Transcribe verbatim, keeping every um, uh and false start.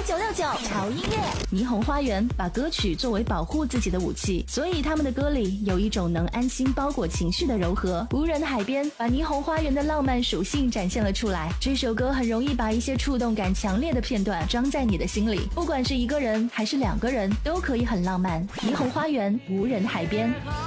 九六九潮音乐。霓虹花园把歌曲作为保护自己的武器，所以他们的歌里有一种能安心包裹情绪的柔和。无人的海边把霓虹花园的浪漫属性展现了出来。这首歌很容易把一些触动感强烈的片段装在你的心里，不管是一个人还是两个人，都可以很浪漫。霓虹花园，无人海边。